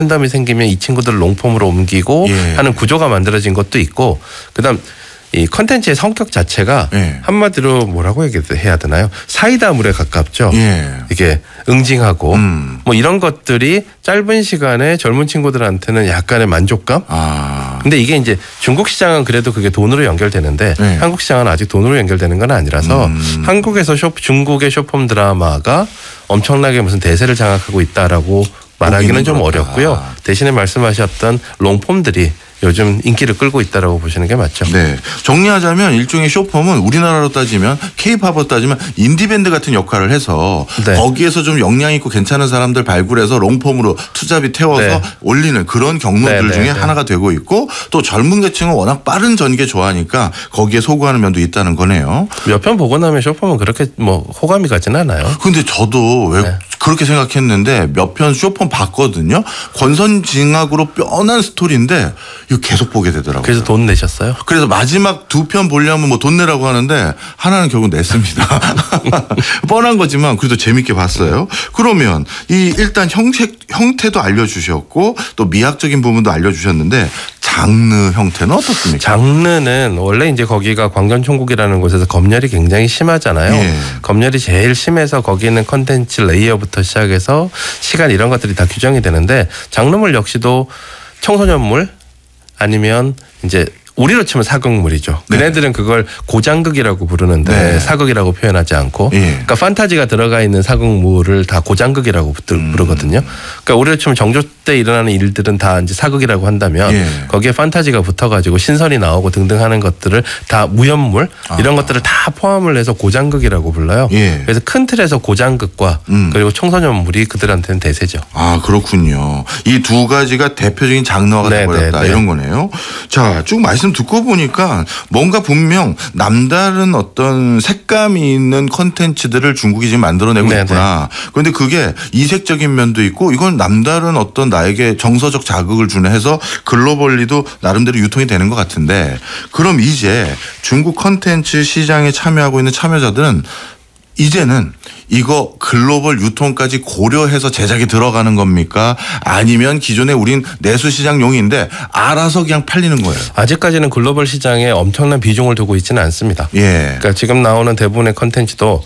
팬덤이 생기면 이 친구들을 롱폼으로 옮기고 예. 하는 구조가 만들어진 것도 있고 그다음 이 컨텐츠의 성격 자체가 예. 한마디로 뭐라고 해야 되나요? 사이다물에 가깝죠. 예. 이게 응징하고 뭐 이런 것들이 짧은 시간에 젊은 친구들한테는 약간의 만족감? 근데 이게 이제 중국 시장은 그래도 그게 돈으로 연결되는데 네. 한국 시장은 아직 돈으로 연결되는 건 아니라서 한국에서 중국의 쇼폼 드라마가 엄청나게 무슨 대세를 장악하고 있다라고 말하기는 좀 어렵고요. 대신에 말씀하셨던 롱폼들이 요즘 인기를 끌고 있다라고 보시는 게 맞죠. 네. 정리하자면 일종의 쇼폼은 우리나라로 따지면 K-팝으로 따지면 인디밴드 같은 역할을 해서 네. 거기에서 좀 역량 있고 괜찮은 사람들 발굴해서 롱폼으로 투잡이 태워서 네. 올리는 그런 경로들 네, 중에 네. 하나가 되고 있고 또 젊은 계층은 워낙 빠른 전개 좋아하니까 거기에 소구하는 면도 있다는 거네요. 몇 편 보고 나면 쇼폼은 그렇게 뭐 호감이 가진 않아요. 근데 저도 왜 네. 그렇게 생각했는데 몇 편 쇼폼 봤거든요. 권선징악으로 뼈난 스토리인데 이거 계속 보게 되더라고요. 그래서 돈 내셨어요? 그래서 마지막 두 편 보려면 뭐 돈 내라고 하는데 하나는 결국 냈습니다. 뻔한 거지만 그래도 재밌게 봤어요. 그러면 이 일단 형태도 알려주셨고 또 미학적인 부분도 알려주셨는데 장르 형태는 어떻습니까? 장르는 원래 이제 거기가 광전총국이라는 곳에서 검열이 굉장히 심하잖아요. 예. 검열이 제일 심해서 거기 있는 컨텐츠 레이어부터 시작해서 시간 이런 것들이 다 규정이 되는데 장르물 역시도 청소년물 아니면 이제 우리로 치면 사극물이죠. 네. 얘네들은 그걸 고장극이라고 부르는데 네. 사극이라고 표현하지 않고 예. 그러니까 판타지가 들어가 있는 사극물을 다 고장극이라고 부르거든요. 그러니까 우리로 치면 정조 때 일어나는 일들은 다 이제 사극이라고 한다면 예. 거기에 판타지가 붙어가지고 신선이 나오고 등등 하는 것들을 다 무연물 이런 것들을 다 포함을 해서 고장극이라고 불러요. 예. 그래서 큰 틀에서 고장극과 그리고 청소년물이 그들한테는 대세죠. 아, 그렇군요. 이 두 가지가 대표적인 장르화가 네, 되어버렸다 네, 네. 이런 거네요. 자, 쭉 말씀 듣고 보니까 뭔가 분명 남다른 어떤 색감이 있는 콘텐츠들을 중국이 지금 만들어내고 네, 있구나. 그런데 그게 이색적인 면도 있고 이건 남다른 어떤 나에게 정서적 자극을 주는 해서 글로벌리도 나름대로 유통이 되는 것 같은데 그럼 이제 중국 콘텐츠 시장에 참여하고 있는 참여자들은 이제는 이거 글로벌 유통까지 고려해서 제작이 들어가는 겁니까? 아니면 기존에 우린 내수시장용인데 알아서 그냥 팔리는 거예요? 아직까지는 글로벌 시장에 엄청난 비중을 두고 있지는 않습니다. 예. 그러니까 지금 나오는 대부분의 컨텐츠도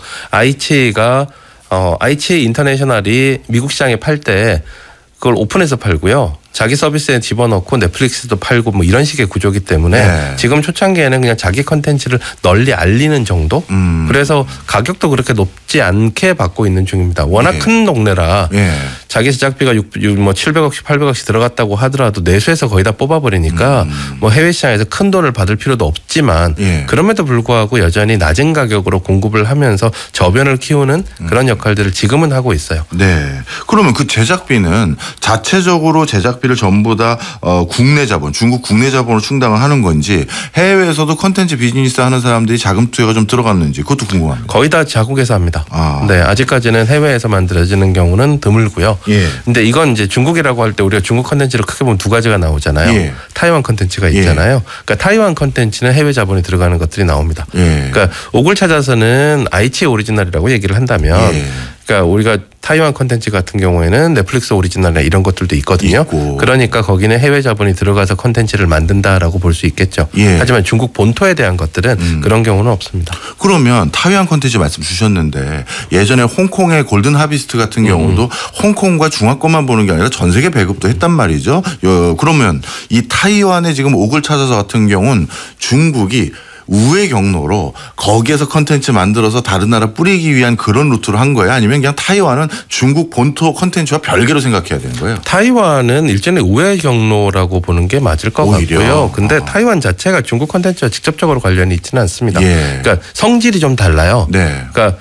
IH가 IH 인터내셔널이 미국 시장에 팔 때 그걸 오픈해서 팔고요. 자기 서비스에 집어넣고 넷플릭스도 팔고 뭐 이런 식의 구조기 때문에 네. 지금 초창기에는 그냥 자기 컨텐츠를 널리 알리는 정도? 그래서 가격도 그렇게 높지 않게 받고 있는 중입니다. 워낙 예. 큰 동네라 예. 자기 제작비가 뭐 700억씩 800억씩 들어갔다고 하더라도 내수에서 거의 다 뽑아버리니까 뭐 해외 시장에서 큰 돈을 받을 필요도 없지만 예. 그럼에도 불구하고 여전히 낮은 가격으로 공급을 하면서 저변을 키우는 그런 역할들을 지금은 하고 있어요. 네. 그러면 그 제작비는 자체적으로 제작비를 전부 다 국내 자본, 중국 국내 자본으로 충당을 하는 건지 해외에서도 컨텐츠 비즈니스 하는 사람들이 자금 투여가 좀 들어갔는지 그것도 궁금합니다. 거의 다 자국에서 합니다. 네, 아직까지는 해외에서 만들어지는 경우는 드물고요. 예. 근데 이건 이제 중국이라고 할 때 우리가 중국 컨텐츠를 크게 보면 두 가지가 나오잖아요. 예. 타이완 컨텐츠가 있잖아요. 그러니까 타이완 컨텐츠는 해외 자본이 들어가는 것들이 나옵니다. 예. 그러니까 옥을 찾아서는 아이치 오리지널이라고 얘기를 한다면 예. 그러니까 우리가 타이완 컨텐츠 같은 경우에는 넷플릭스 오리지널이나 이런 것들도 있거든요. 있고. 그러니까 거기는 해외 자본이 들어가서 컨텐츠를 만든다라고 볼 수 있겠죠. 예. 하지만 중국 본토에 대한 것들은 그런 경우는 없습니다. 그러면 타이완 콘텐츠 말씀 주셨는데 예전에 홍콩의 골든 하비스트 같은 경우도 홍콩과 중화권만 보는 게 아니라 전 세계 배급도 했단 말이죠. 그러면 이 타이완의 지금 옥을 찾아서 같은 경우는 중국이 우회 경로로 거기에서 컨텐츠 만들어서 다른 나라 뿌리기 위한 그런 루트로 한 거예요? 아니면 그냥 타이완은 중국 본토 컨텐츠와 별개로 생각해야 되는 거예요? 타이완은 일종의 우회 경로라고 보는 게 맞을 것 오히려? 같고요. 근데 타이완 자체가 중국 컨텐츠와 직접적으로 관련이 있지는 않습니다. 예. 그러니까 성질이 좀 달라요. 네. 그러니까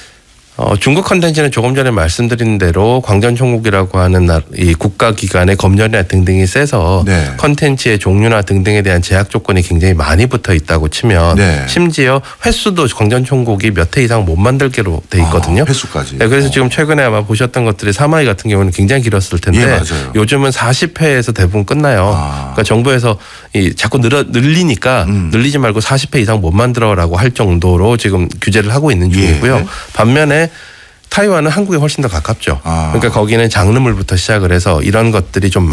중국 컨텐츠는 조금 전에 말씀드린 대로 광전총국이라고 하는 이 국가기관의 검열이나 등등이 세서 네. 컨텐츠의 종류나 등등에 대한 제약 조건이 굉장히 많이 붙어 있다고 치면 네. 심지어 횟수도 광전총국이 몇 회 이상 못 만들게로 돼 있거든요. 횟수까지. 네, 그래서 지금 최근에 아마 보셨던 것들이 사마이 같은 경우는 굉장히 길었을 텐데 예, 맞아요. 요즘은 40회에서 대부분 끝나요. 그러니까 정부에서 자꾸 늘리니까 늘리지 말고 40회 이상 못 만들어라고 할 정도로 지금 규제를 하고 있는 중이고요. 예. 반면에 타이완은 한국에 훨씬 더 가깝죠. 그러니까 거기는 장르물부터 시작을 해서 이런 것들이 좀